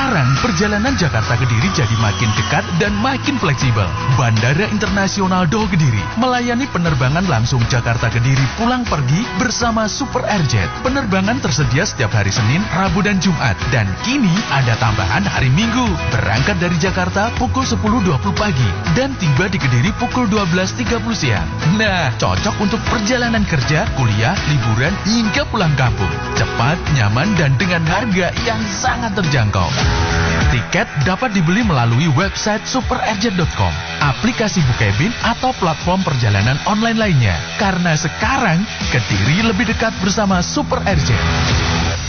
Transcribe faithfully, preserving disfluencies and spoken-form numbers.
Sekarang perjalanan Jakarta Kediri jadi makin dekat dan makin fleksibel. Bandara Internasional Doha Kediri melayani penerbangan langsung Jakarta Kediri pulang pergi bersama Super Airjet. Penerbangan tersedia setiap hari Senin, Rabu, dan Jumat. Dan kini ada tambahan hari Minggu. Berangkat dari Jakarta pukul sepuluh dua puluh pagi dan tiba di Kediri pukul dua belas tiga puluh siang. Nah, cocok untuk perjalanan kerja, kuliah, liburan, hingga pulang kampung. Cepat, nyaman, dan dengan harga yang sangat terjangkau. Tiket dapat dibeli melalui website super airjet dot com, aplikasi Bukebin, atau platform perjalanan online lainnya. Karena sekarang, Kediri lebih dekat bersama Super Airjet.